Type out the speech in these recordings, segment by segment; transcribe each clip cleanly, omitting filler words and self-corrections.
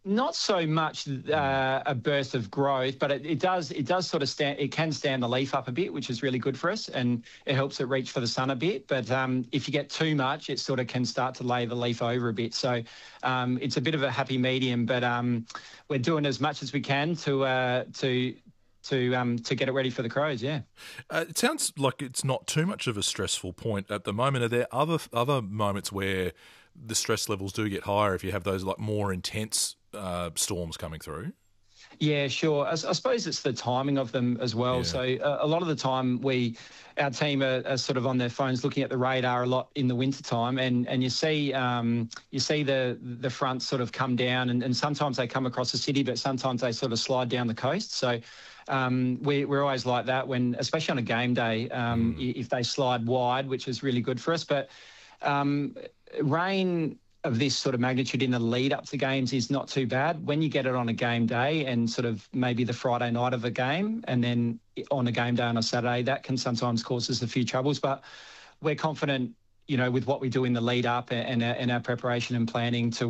Not so much a burst of growth, but it does sort of stand. It can stand the leaf up a bit, which is really good for us, and it helps it reach for the sun a bit. But if you get too much, it sort of can start to lay the leaf over a bit. So it's a bit of a happy medium, but we're doing as much as we can to get it ready for the crows. Yeah. It sounds like it's not too much of a stressful point at the moment. Are there other moments where the stress levels do get higher if you have those like more intense storms coming through? Yeah, sure. I suppose it's the timing of them as well. Yeah. So a lot of the time our team are sort of on their phones looking at the radar a lot in the wintertime, and you see the front sort of come down, and sometimes they come across the city, but sometimes they sort of slide down the coast. So we're always like that when, especially on a game day, if they slide wide, which is really good for us. But rain of this sort of magnitude in the lead up to games is not too bad. When you get it on a game day and sort of maybe the Friday night of a game and then on a game day on a Saturday, that can sometimes cause us a few troubles. But we're confident, with what we do in the lead up and our preparation and planning to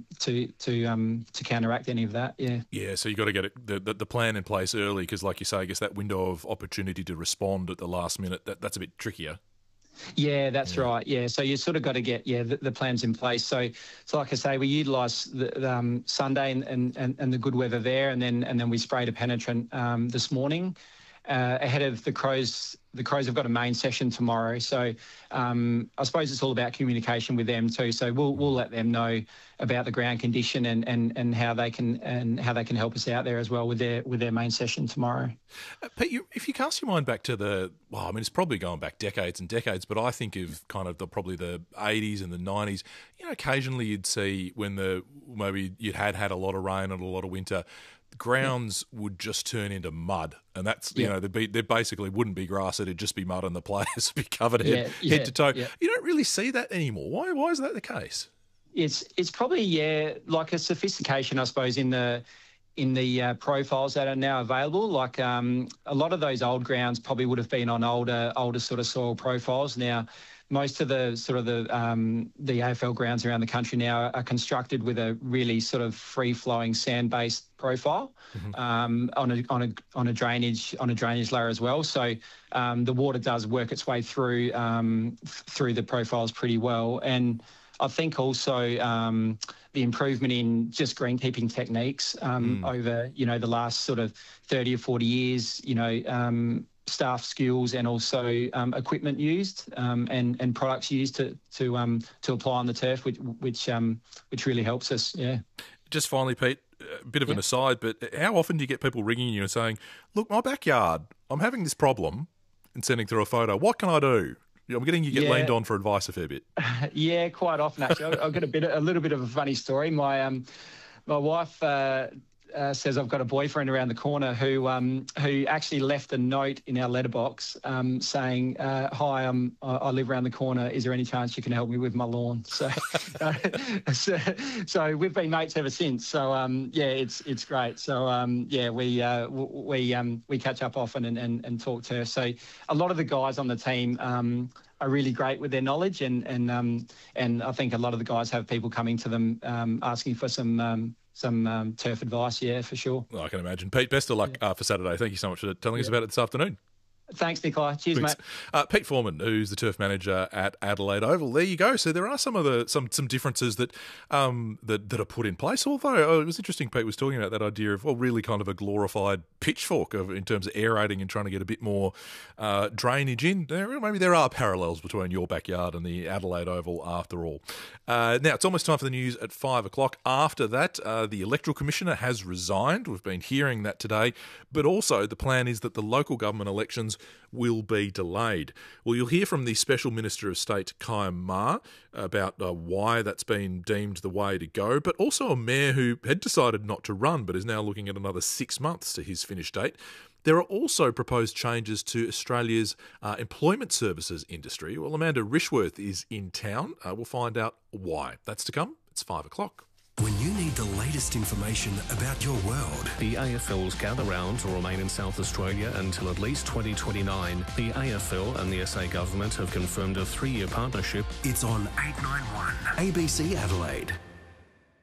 counteract any of that. Yeah. Yeah. So you got to get the plan in place early because, like you say, I guess that window of opportunity to respond at the last minute that's a bit trickier. Yeah, that's right. Yeah, so you sort of got to get the plans in place. So like I say, we utilise the Sunday and the good weather there, and then we sprayed a penetrant this morning ahead of the crows. The crows have got a main session tomorrow, so I suppose it's all about communication with them too. So we'll let them know about the ground condition and how they can help us out there as well with their main session tomorrow. Pete, if you cast your mind back to it's probably going back decades and decades, but I think of kind of probably the 80s and the 90s. Occasionally you'd see when maybe you'd had a lot of rain and a lot of winter. Grounds would just turn into mud, and that's there basically wouldn't be grass; it'd just be mud, and the players would be covered head to toe. Yeah. You don't really see that anymore. Why is that the case? It's probably like a sophistication, I suppose, in the profiles that are now available. Like a lot of those old grounds probably would have been on older sort of soil profiles. Now, most of the sort of the AFL grounds around the country now are constructed with a really sort of free-flowing sand-based profile on a drainage layer as well. So the water does work its way through the profiles pretty well. And I think also the improvement in just greenkeeping techniques over the last sort of 30 or 40 years, staff skills and also equipment used and products used to apply on the turf, which really helps us. Yeah. Just finally, Pete, a bit of an aside, but how often do you get people ringing you and saying, "Look, my backyard, I'm having this problem," and sending through a photo? What can I do? I'm getting you get leaned on for advice a fair bit. Yeah, quite often actually. I've got a little bit of a funny story. My wife says I've got a boyfriend around the corner who actually left a note in our letterbox saying, "Hi, I live around the corner. Is there any chance you can help me with my lawn?" So, so we've been mates ever since. So it's great. So we catch up often and talk to her. So a lot of the guys on the team are really great with their knowledge, and I think a lot of the guys have people coming to them asking for some turf advice, for sure. Well, I can imagine. Pete, best of luck for Saturday. Thank you so much for telling us about it this afternoon. Thanks, Nikolai. Cheers, mate. Pete Foreman, who's the turf manager at Adelaide Oval. There you go. So there are some differences that are put in place. Although it was interesting, Pete was talking about that idea of really kind of a glorified pitchfork in terms of aerating and trying to get a bit more drainage in. Maybe there are parallels between your backyard and the Adelaide Oval after all. Now it's almost time for the news at 5 o'clock. After that, the Electoral Commissioner has resigned. We've been hearing that today. But also the plan is that the local government elections will be delayed. Well, you'll hear from the Special Minister of State, Kym Ma, about why that's been deemed the way to go, but also a mayor who had decided not to run but is now looking at another 6 months to his finish date. There are also proposed changes to Australia's employment services industry. Well, Amanda Rishworth is in town. We'll find out why. That's to come. It's 5 o'clock. When you need the latest information about your world. The AFL's gather round will remain in South Australia until at least 2029. The AFL and the SA government have confirmed a 3-year partnership. It's on 891 ABC Adelaide.